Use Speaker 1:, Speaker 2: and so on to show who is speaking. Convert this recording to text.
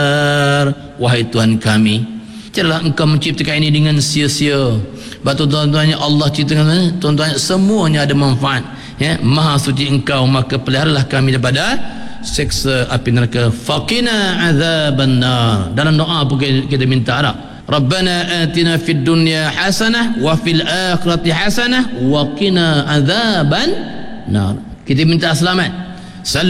Speaker 1: wahai Tuhan kami, janganlah engkau menciptakan ini dengan sia-sia. Batu tuan-tuannya Allah ciptakan, tuan-tuannya semuanya ada manfaat, ya. Maha suci engkau, maka peliharalah kami daripada seksa api neraka. Faqina azabannar. Dalam doa pun kita minta harap, Rabbana atina fid dunya hasanah wa fil akhirati hasanah wa qina azaban nar. Kita minta selamat.